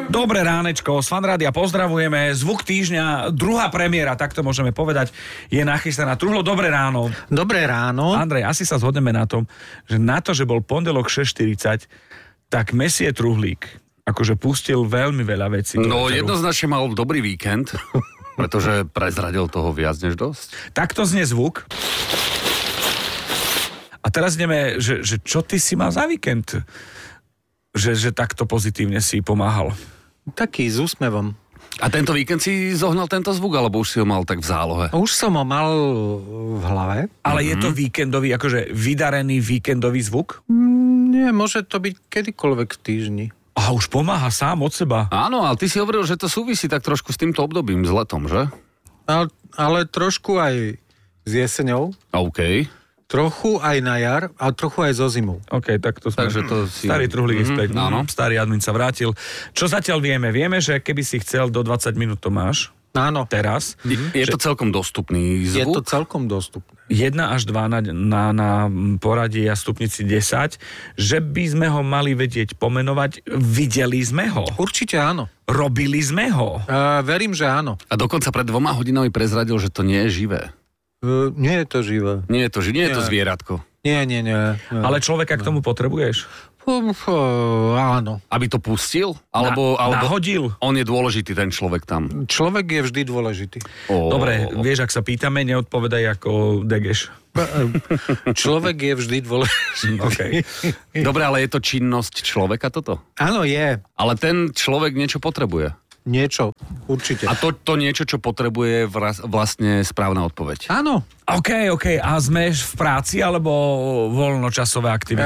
Dobré ránečko, z Fanrádia pozdravujeme. Zvuk týždňa, druhá premiéra, tak to môžeme povedať, je nachystaná. Truhlo, dobré ráno. Dobré ráno. Andrej, asi sa zhodneme na tom, že bol pondelok 6:40, tak Messie Truhlík akože pustil veľmi veľa vecí. No jednoznačne mal dobrý víkend, pretože prezradil toho viac než dosť. Takto znie zvuk. A teraz ideme, že čo ty si mal za víkend? Že takto pozitívne si pomáhal. Taký s úsmevom. A tento víkend si zohnal tento zvuk, alebo už si ho mal tak v zálohe? Už som ho mal v hlave. Ale je to víkendový, akože vydarený víkendový zvuk? Nie, môže to byť kedykoľvek v týždni. A už pomáha sám od seba. Áno, ale ty si hovoril, že to súvisí tak trošku s týmto obdobím, s letom, že? Ale trošku aj s jeseňou. OK. Trochu aj na jar a trochu aj zo zimou. OK, tak to sme. Takže to si... Starý Truhlík je späť. Áno. Starý admin sa vrátil. Čo zatiaľ vieme? Vieme, že keby si chcel do 20 minút to máš. Áno. Teraz. Je to celkom dostupný zvuk? Je to celkom dostupné. 1 až 2 na poradí a stupnici 10. Že by sme ho mali vedieť pomenovať. Videli sme ho. Určite áno. Robili sme ho. Verím, že áno. A dokonca pred 2 hodinami prezradil, že to nie je živé. Nie je to živé. Nie je to zvieratko. Nie. Ale človeka k tomu potrebuješ? Áno. Aby to pustil? Alebo nahodil? On je dôležitý, ten človek tam. Človek je vždy dôležitý. Dobre, vieš, ak sa pýtame, neodpovedaj ako Degeš. Človek je vždy dôležitý. Okay. Dobre, ale je to činnosť človeka toto? Áno, je. Ale ten človek niečo potrebuje. Niečo, určite. A to niečo, čo potrebuje vlastne správna odpoveď. Áno. OK. A sme v práci alebo voľnočasové aktivity?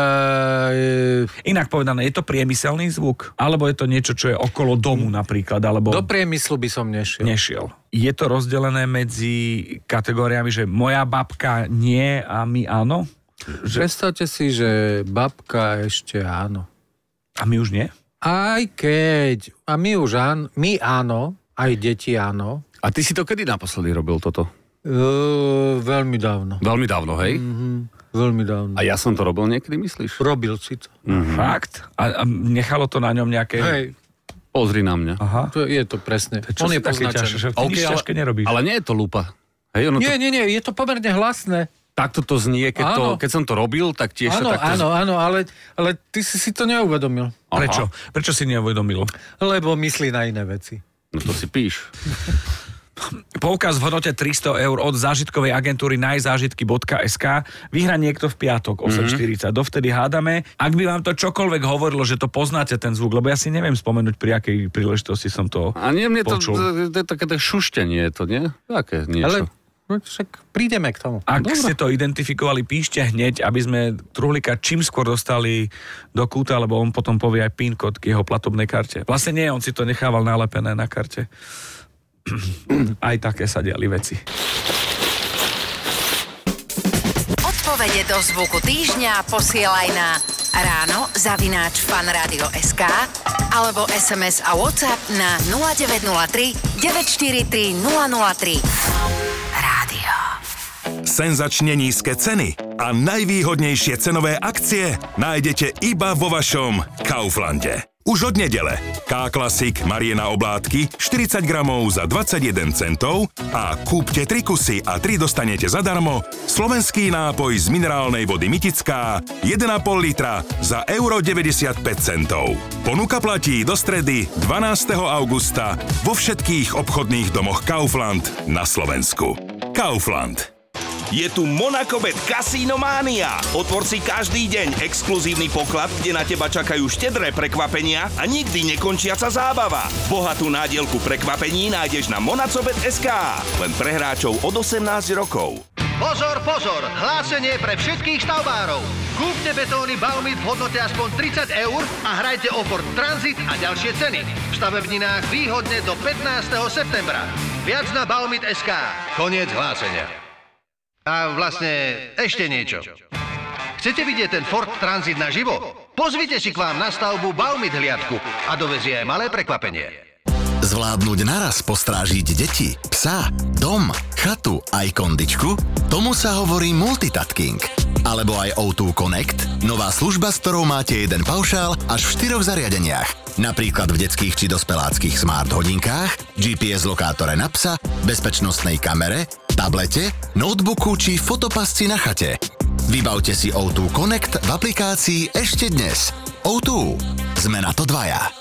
Inak povedané, je to priemyselný zvuk? Alebo je to niečo, čo je okolo domu napríklad? Alebo... Do priemyslu by som nešiel. Je to rozdelené medzi kategóriami, že moja babka nie a my áno? Predstavte si, že babka ešte áno. A my už nie? Aj keď. A my už my áno, aj deti áno. A ty si to kedy naposledy robil toto? Veľmi dávno. Veľmi dávno, hej? Veľmi dávno. A ja som to robil niekedy, myslíš? Robil si to. Fakt? A nechalo to na ňom nejaké... Hej. Pozri na mňa. Aha. Je to presne. Čo on je je také ťažké? poznačený. Ty nič ťažké nerobíš. Ale nie je to lupa. Hej, Nie, je to pomerne hlasné. Takto to znie, keď som to robil, tak tiež áno, sa takto... Áno, ale ty si to neuvedomil. Prečo? Prečo si neuvedomil? Lebo myslí na iné veci. No to si píš. Poukaz v hodnote 300 eur od zážitkovej agentúry najzážitky.sk vyhrá niekto v piatok 8:40. Dovtedy hádame. Ak by vám to čokoľvek hovorilo, že to poznáte ten zvuk, lebo ja si neviem spomenúť, pri akej príležitosti som to A nie, mne počul. to je také šuštenie, to nie? Také niečo. Ale však prídeme k tomu. Ak ste to identifikovali, píšte hneď, aby sme Truhlíka čím skôr dostali do kúta, lebo on potom povie aj PIN kód k jeho platobnej karte. Vlastne nie, on si to nechával nalepené na karte. Aj také sa diali veci. Odpovede do zvuku týždňa posielaj na ráno@fanradio.sk alebo SMS a WhatsApp na 0903 943 003. Rádio. Senzačne nízke ceny a najvýhodnejšie cenové akcie nájdete iba vo vašom Kauflande. Už od nedele. K-Classic Mariena oblátky 40 gramov za 21 centov a kúpte 3 kusy a 3 dostanete zadarmo slovenský nápoj z minerálnej vody Mytická 1,5 litra za €95. Ponuka platí do stredy 12. augusta vo všetkých obchodných domoch Kaufland na Slovensku. Kaufland. Je tu Monacobet Casino Mania. Otvor si každý deň exkluzívny poklad, kde na teba čakajú štedré prekvapenia a nikdy nekončiaca zábava. Bohatú nádielku prekvapení nájdeš na monacobet.sk. Len pre hráčov od 18 rokov. Pozor, pozor! Hlásenie pre všetkých stavbárov. Kúpte betóny Baumit v hodnote aspoň 30 eur a hrajte o Ford Transit a ďalšie ceny. V stavebninách výhodne do 15. septembra. Viac na Baumit.sk. Koniec hlásenia. A vlastne ešte niečo. Chcete vidieť ten Ford Transit naživo? Pozvite si k vám na stavbu Baumit hliadku a dovezie aj malé prekvapenie. Zvládnuť naraz postrážiť deti, psa, dom, chatu aj kondičku? Tomu sa hovorí multitasking. Alebo aj O2 Connect, nová služba, s ktorou máte jeden paušál až v 4 zariadeniach. Napríklad v detských či dospeláckých smart hodinkách, GPS lokátore na psa, bezpečnostnej kamere, tablete, notebooku či fotopasci na chate. Vybavte si O2 Connect v aplikácii ešte dnes. O2. Sme na to dvaja.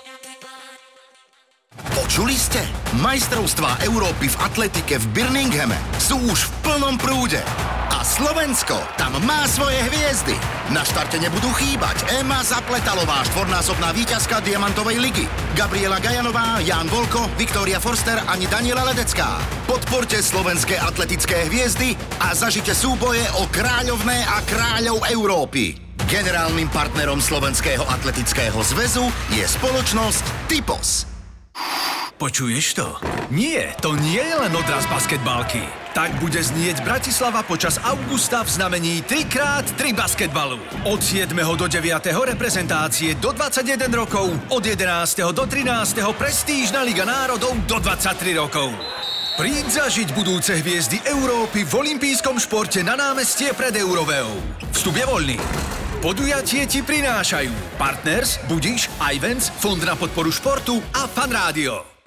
Počuli ste? Majstrovstvá Európy v atletike v Birminghame sú už v plnom prúde. A Slovensko tam má svoje hviezdy. Na štarte nebudú chýbať Ema Zapletalová, štvornásobná víťazka Diamantovej ligy, Gabriela Gajanová, Ján Volko, Viktória Forster ani Daniela Ledecká. Podporte slovenské atletické hviezdy a zažite súboje o kráľovné a kráľov Európy. Generálnym partnerom Slovenského atletického zväzu je spoločnosť Typos. Počuješ to? Nie, to nie je len odraz basketbálky. Tak bude znieť Bratislava počas augusta v znamení 3x3 basketbalu. Od 7. do 9. reprezentácie do 21 rokov, od 11. do 13. prestížna Liga národov do 23 rokov. Príď zažiť budúce hviezdy Európy v olympijskom športe na námestie pred Euroveou. Vstup je voľný. Podujatie ti prinášajú Partners, Budiš, Ivens, Fond na podporu športu a Fan Rádio.